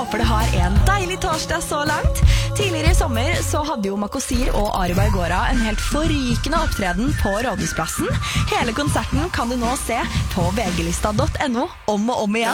håper du har en deilig torsdag så langt. Tidligere i sommer så hadde jo Makosir og Ari Bargora en helt forrykende opptreden på Rådhusplassen. Hele konserten kan du nå se på vglista.no om og om igjen.